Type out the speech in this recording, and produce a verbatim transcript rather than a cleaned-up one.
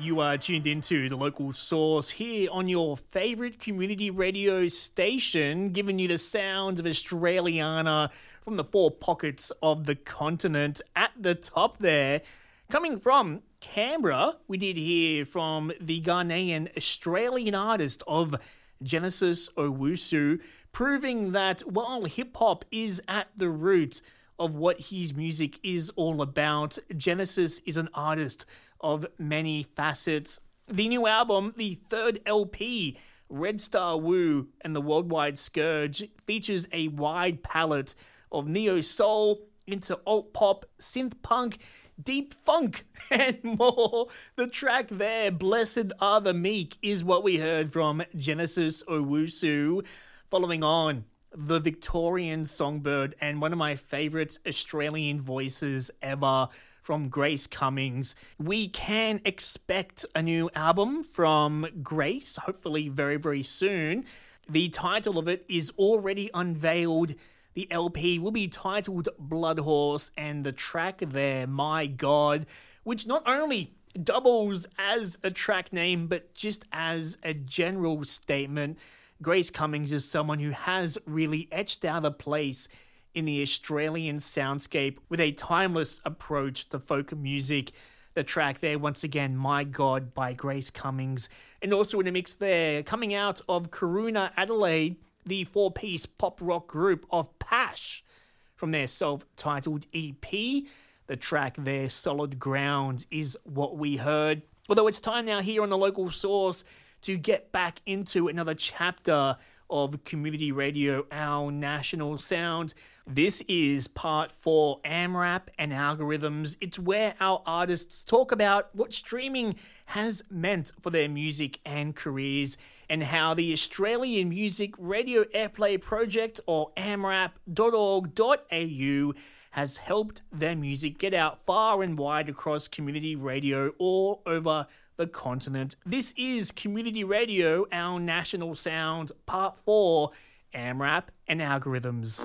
You are tuned into The Local Source here on your favourite community radio station, giving you the sounds of Australiana from the four pockets of the continent. At the top there, coming from Canberra, we did hear from the Ghanaian Australian artist of Genesis Owusu, proving that while hip-hop is at the root of what his music is all about, Genesis is an artist of many facets. The new album, the third L P, Red Star Woo and the Worldwide Scourge, features a wide palette of neo-soul into alt-pop, synth-punk, deep funk, and more. The track there, Blessed Are the Meek, is what we heard from Genesis Owusu. Following on, the Victorian Songbird and one of my favourite Australian voices ever, from Grace Cummings. We can expect a new album from Grace, hopefully very, very soon. The title of it is already unveiled. The L P will be titled Blood Horse, and the track there, My God, which not only doubles as a track name, but just as a general statement. Grace Cummings is someone who has really etched out a place in the Australian soundscape with a timeless approach to folk music. The track there, once again, My God by Grace Cummings. And also in the mix there, coming out of Karuna, Adelaide, the four-piece pop rock group of Pash, from their self-titled E P. The track there, Solid Ground, is what we heard. Although it's time now here on The Local Source to get back into another chapter of community radio, our national sound. This is part four, AMRAP and Algorithms. It's where our artists talk about what streaming has meant for their music and careers, and how the Australian Music Radio Airplay Project, or amrap dot org dot a u, has helped their music get out far and wide across community radio all over the continent. This is Community Radio, our national sound, part four, AMRAP and Algorithms.